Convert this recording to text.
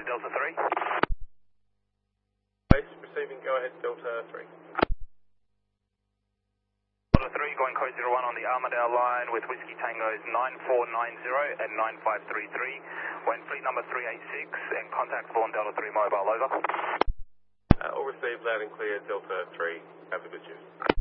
Delta 3. Base receiving, go ahead, Delta 3. Delta 3 going code 01 on the Armadale line with Whiskey Tango's 9490 and 9533. When fleet number 386 and contact Vaughan Delta 3 mobile, over. All received loud and clear, Delta 3. Have a good shift.